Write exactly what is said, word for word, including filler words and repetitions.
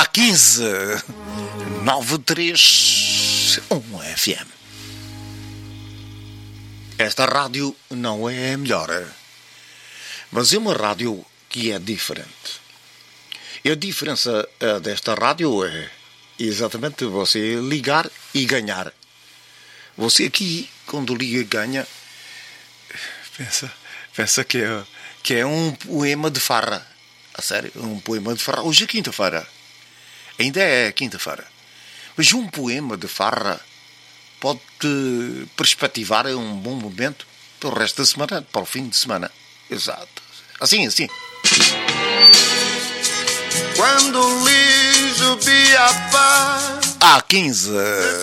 A quinze, nove três um F M. Esta rádio não é a melhor, mas é uma rádio que é diferente. E a diferença uh, desta rádio é exatamente você ligar e ganhar. Você aqui, quando liga e ganha, pensa, pensa que, é, que é um poema de farra. A sério, um poema de farra. Hoje é quinta-feira. Ainda é quinta-feira. Mas um poema de farra pode-te perspectivar um bom momento para o resto da semana, para o fim de semana. Exato. Assim, assim. Quando o lixo piapa A quinze,